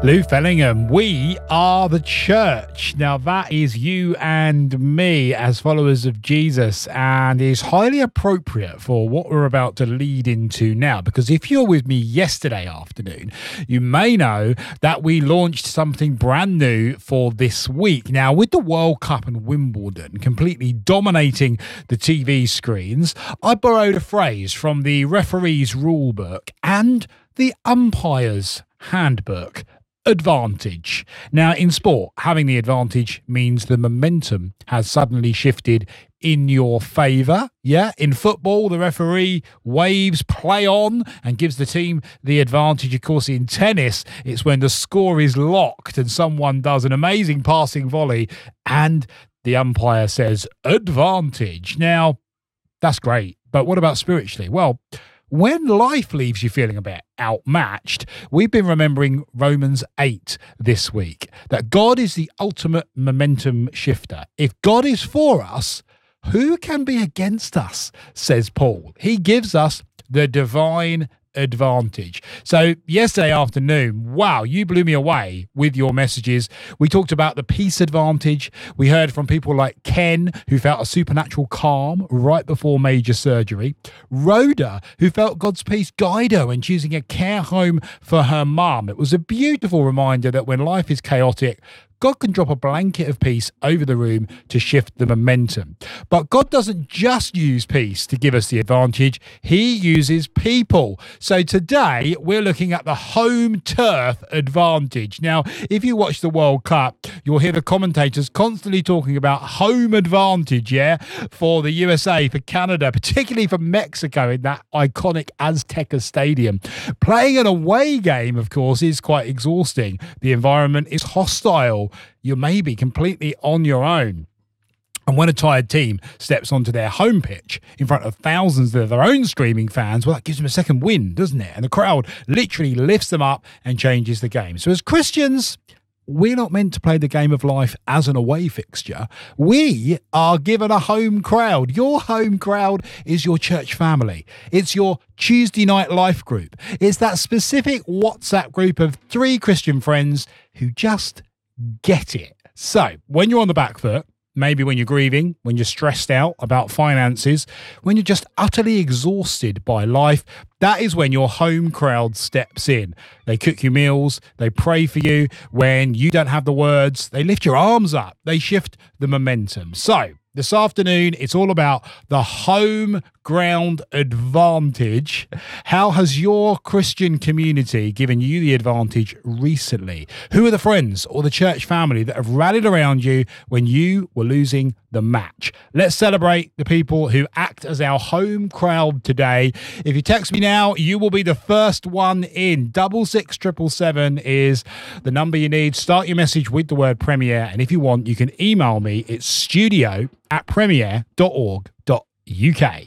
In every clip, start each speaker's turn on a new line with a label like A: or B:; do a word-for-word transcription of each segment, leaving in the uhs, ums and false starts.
A: Lou Fellingham, we are the church. Now that is you and me as followers of Jesus, and is highly appropriate for what we're about to lead into now, because if you're with me yesterday afternoon, you may know that we launched something brand new for this week. Now, with the World Cup and Wimbledon completely dominating the T V screens, I borrowed a phrase from the referee's rule book and the umpire's handbook. Advantage. Now, in sport, having the advantage means the momentum has suddenly shifted in your favour. Yeah, in football, the referee waves play on and gives the team the advantage. Of course, in tennis, it's when the score is locked and someone does an amazing passing volley and the umpire says advantage. Now, that's great. But what about spiritually? Well, when life leaves you feeling a bit outmatched, we've been remembering Romans eight this week, that God is the ultimate momentum shifter. If God is for us, who can be against us, says Paul. He gives us the divine advantage. So yesterday afternoon, wow, you blew me away with your messages. We talked about the peace advantage. We heard from people like Ken, who felt a supernatural calm right before major surgery. Rhoda, who felt God's peace guide her when choosing a care home for her mum. It was a beautiful reminder that when life is chaotic, God can drop a blanket of peace over the room to shift the momentum. But God doesn't just use peace to give us the advantage. He uses people. So today we're looking at the home turf advantage. Now, if you watch the World Cup, you'll hear the commentators constantly talking about home advantage, yeah, for the U S A, for Canada, particularly for Mexico in that iconic Azteca Stadium. Playing an away game, of course, is quite exhausting. The environment is hostile. You may be completely on your own. And when a tired team steps onto their home pitch in front of thousands of their own screaming fans, well, that gives them a second wind, doesn't it? And the crowd literally lifts them up and changes the game. So as Christians, we're not meant to play the game of life as an away fixture. We are given a home crowd. Your home crowd is your church family. It's your Tuesday night life group. It's that specific WhatsApp group of three Christian friends who just get it. So when you're on the back foot, maybe when you're grieving, when you're stressed out about finances, when you're just utterly exhausted by life, that is when your home crowd steps in. They cook you meals, they pray for you. When you don't have the words, they lift your arms up, they shift the momentum. So this afternoon, it's all about the home ground advantage. How has your Christian community given you the advantage recently? Who are the friends or the church family that have rallied around you when you were losing the match? Let's celebrate the people who act as our home crowd today. If you text me now, you will be the first one in. Double six triple seven is the number you need. Start your message with the word Premiere, and if you want, you can email me. It's studio at premiere dot org dot U K.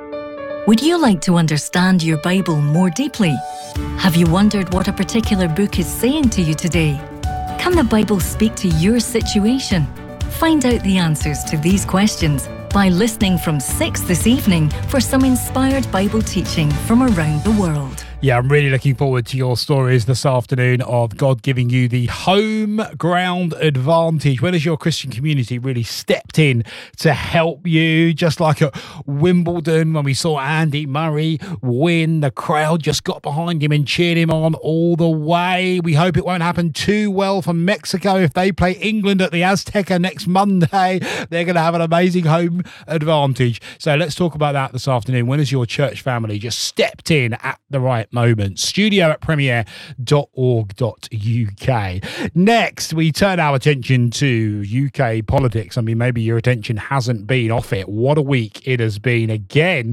B: Would you like to understand your Bible more deeply? Have you wondered what a particular book is saying to you today? Can the Bible speak to your situation? Find out the answers to these questions by listening from six this evening for some inspired Bible teaching from around the world.
A: Yeah, I'm really looking forward to your stories this afternoon of God giving you the home ground advantage. When has your Christian community really stepped in to help you? Just like at Wimbledon, when we saw Andy Murray win, the crowd just got behind him and cheered him on all the way. We hope it won't happen too well for Mexico. If they play England at the Azteca next Monday, they're going to have an amazing home advantage. So let's talk about that this afternoon. When has your church family just stepped in at the right moment? Studio at premiere dot org dot U K. Next, we turn our attention to U K politics. I mean, maybe your attention hasn't been off it. What a week it has been again,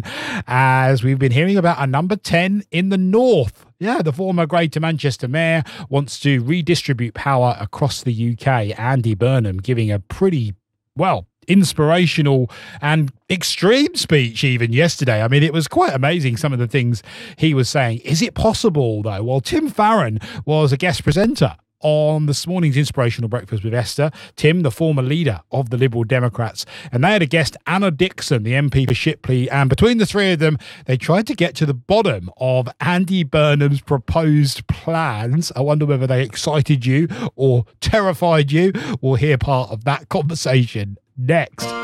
A: as we've been hearing about a number ten in the north. Yeah, the former Greater Manchester mayor wants to redistribute power across the U K. Andy Burnham giving a pretty, well, inspirational and extreme speech even yesterday. I mean, it was quite amazing, some of the things he was saying. Is it possible, though? Well, Tim Farron was a guest presenter on this morning's Inspirational Breakfast with Esther, Tim, the former leader of the Liberal Democrats, and they had a guest, Anna Dixon, the M P for Shipley, and between the three of them, they tried to get to the bottom of Andy Burnham's proposed plans. I wonder whether they excited you or terrified you. We'll hear part of that conversation next.